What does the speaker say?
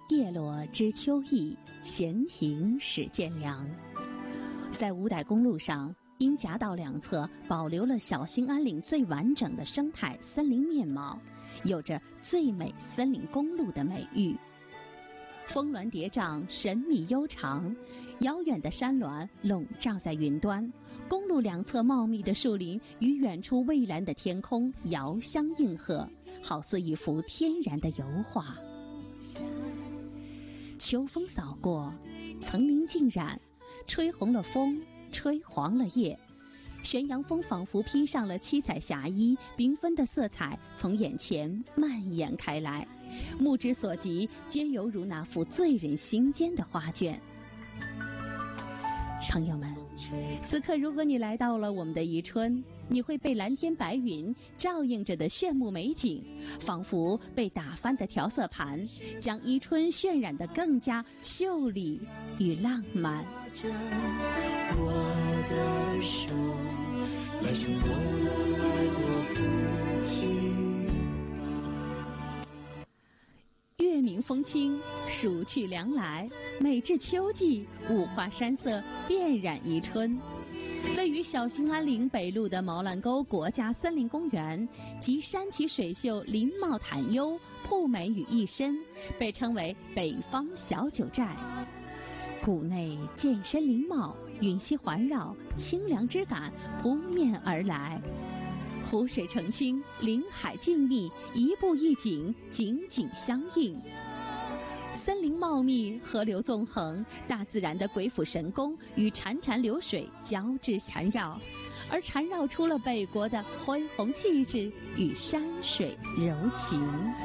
叶落知秋意，闲庭始见凉。在五代公路上，因夹道两侧保留了小兴安岭最完整的生态森林面貌，有着最美森林公路的美誉。峰峦叠嶂，神秘悠长，遥远的山峦笼罩在云端，公路两侧茂密的树林与远处蔚蓝的天空遥相映合，好似一幅天然的油画。秋风扫过，层林尽染，吹红了风，吹黄了叶。玄阳峰仿佛披上了七彩霞衣，缤纷的色彩从眼前蔓延开来，目之所及皆犹如那幅醉人心间的画卷。朋友们，此刻如果你来到了我们的宜春，你会被蓝天白云照映着的炫目美景，仿佛被打翻的调色盘，将宜春渲染得更加秀丽与浪漫。 我的手，来生我来做夫妻。 月明风清，暑去凉来，每至秋季，五花山色遍染宜春。位于小兴安岭北麓的毛兰沟国家森林公园，集山奇水秀、林茂坦优、瀑美于一身，被称为北方小九寨。谷内健身林茂，云溪环绕，清凉之感扑面而来。湖水澄清，林海静谧，一步一景，景景相应。森林茂密，河流纵横，大自然的鬼斧神工与潺潺流水交织缠绕，而缠绕出了北国的恢宏气质与山水柔情。